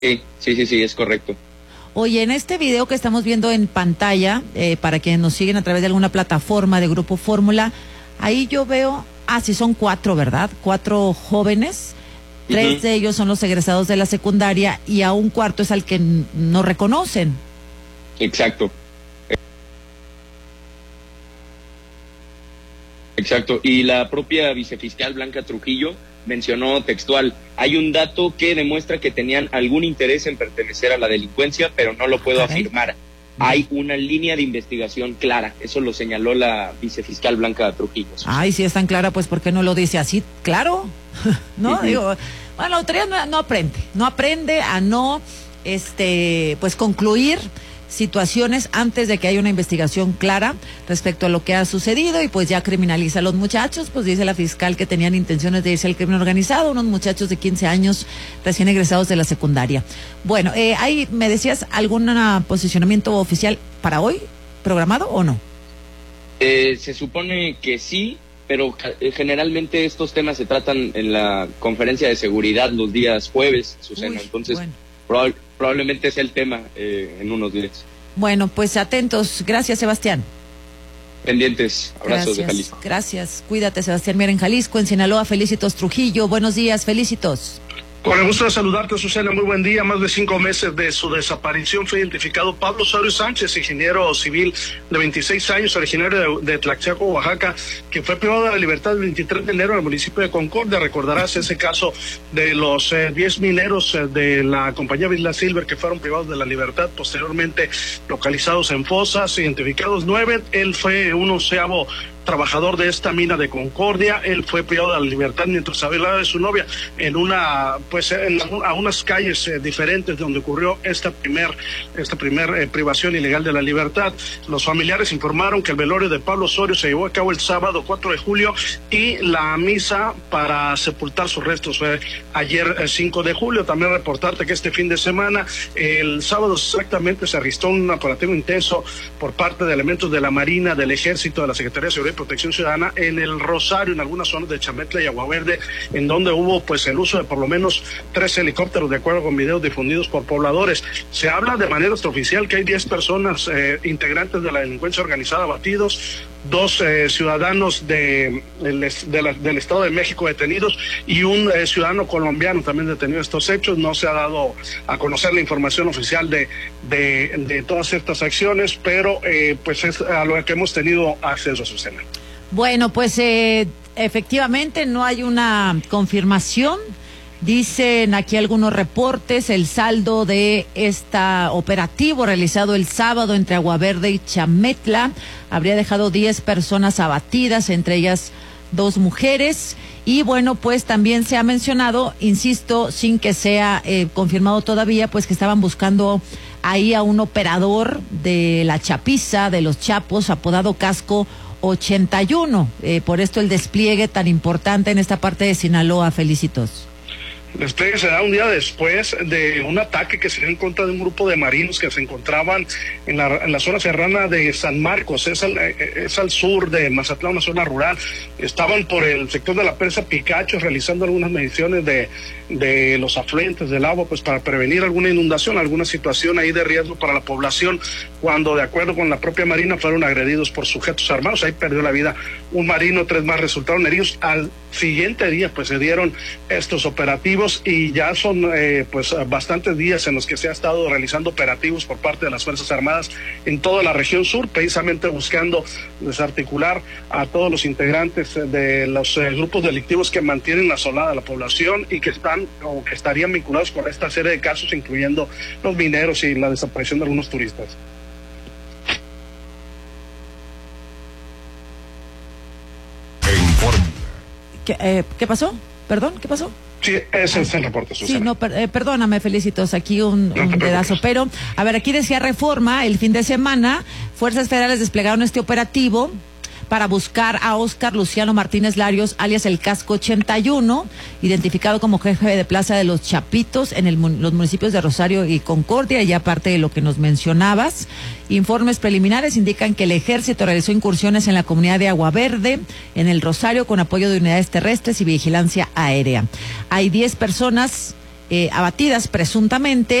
Sí, es correcto. Oye, en este video que estamos viendo en pantalla, para quienes nos siguen a través de alguna plataforma de Grupo Fórmula, ahí yo veo, sí son 4, ¿verdad? 4 jóvenes, 3 de ellos son los egresados de la secundaria y a un cuarto es al que no reconocen. Exacto. Y la propia vicefiscal Blanca Trujillo mencionó textual: hay un dato que demuestra que tenían algún interés en pertenecer a la delincuencia, pero no lo puedo afirmar. Hay una línea de investigación clara. Eso lo señaló la vicefiscal Blanca Trujillo. Si es tan clara, pues ¿por qué no lo dice así? Claro, ¿no? Digo, bueno, la autoridad no aprende a no, pues concluir situaciones antes de que haya una investigación clara respecto a lo que ha sucedido, y pues ya criminaliza a los muchachos. Pues dice la fiscal que tenían intenciones de irse al crimen organizado, unos muchachos de 15 años recién egresados de la secundaria. Bueno, ahí me decías, ¿algún posicionamiento oficial para hoy programado o no? Se supone que sí, pero generalmente estos temas se tratan en la conferencia de seguridad los días jueves, Susana. Entonces, bueno, probablemente sea el tema en unos días. Bueno, pues atentos. Gracias, Sebastián. Pendientes. Abrazos de Jalisco. Gracias. Cuídate, Sebastián. Mira, en Jalisco, en Sinaloa, Felicitos Trujillo. Buenos días, Felicitos. Con el gusto de saludarte, Susana, muy buen día. Más de 5 meses de su desaparición fue identificado Pablo Osorio Sánchez, ingeniero civil de 26 años, originario de Tlaxiaco, Oaxaca, que fue privado de la libertad el 23 de enero en el municipio de Concordia. Recordarás ese caso de los 10 mineros de la compañía Vizla Silver que fueron privados de la libertad, posteriormente localizados en fosas, identificados 9. Él fue un 11º trabajador de esta mina de Concordia. Él fue privado de la libertad mientras hablaba de su novia en a unas calles diferentes donde ocurrió esta primer privación ilegal de la libertad. Los familiares informaron que el velorio de Pablo Osorio se llevó a cabo el sábado 4 de julio y la misa para sepultar sus restos fue ayer 5 de julio. También reportarte que este fin de semana, el sábado exactamente, se registró un operativo intenso por parte de elementos de la Marina, del Ejército, de la Secretaría de Seguridad y Protección Ciudadana en el Rosario, en algunas zonas de Chametla y Agua Verde, en donde hubo pues el uso de por lo menos 3 helicópteros, de acuerdo con videos difundidos por pobladores. Se habla de manera extraoficial que hay 10 personas integrantes de la delincuencia organizada abatidos, 2 ciudadanos del Estado de México detenidos y un ciudadano colombiano también detenido en estos hechos. No se ha dado a conocer la información oficial de todas estas acciones, pero pues es a lo que hemos tenido acceso, Susana. Bueno, pues efectivamente no hay una confirmación. Dicen aquí algunos reportes, el saldo de este operativo realizado el sábado entre Agua Verde y Chametla habría dejado 10 personas abatidas, entre ellas 2 mujeres. Y bueno, pues también se ha mencionado, insisto, sin que sea confirmado todavía, pues que estaban buscando ahí a un operador de la chapiza, de los Chapos, apodado Casco 81. Por esto el despliegue tan importante en esta parte de Sinaloa. Felicitos. El despliegue se da un día después de un ataque que se dio en contra de un grupo de marinos que se encontraban en la zona serrana de San Marcos, es al sur de Mazatlán, una zona rural. Estaban por el sector de la presa Picacho realizando algunas mediciones de los afluentes del agua, pues para prevenir alguna inundación, alguna situación ahí de riesgo para la población, cuando de acuerdo con la propia Marina fueron agredidos por sujetos armados. Ahí perdió la vida un marino, 3 más resultaron heridos. Al siguiente día pues se dieron estos operativos y ya son pues bastantes días en los que se ha estado realizando operativos por parte de las Fuerzas Armadas en toda la región sur, precisamente buscando desarticular a todos los integrantes de los grupos delictivos que mantienen asolada a la población y que están o que estarían vinculados con esta serie de casos, incluyendo los mineros y la desaparición de algunos turistas. ¿Qué pasó? ¿Perdón? ¿Qué pasó? Sí, ese es el reporte, Susana. Sí, no, perdóname, Felicitos, aquí un pedazo. Pero, a ver, aquí decía Reforma, el fin de semana, fuerzas federales desplegaron este operativo para buscar a Óscar Luciano Martínez Larios, alias el Casco 81, identificado como jefe de plaza de los Chapitos en los municipios de Rosario y Concordia, y aparte de lo que nos mencionabas. Informes preliminares indican que el ejército realizó incursiones en la comunidad de Agua Verde, en el Rosario, con apoyo de unidades terrestres y vigilancia aérea. Hay 10 personas abatidas presuntamente.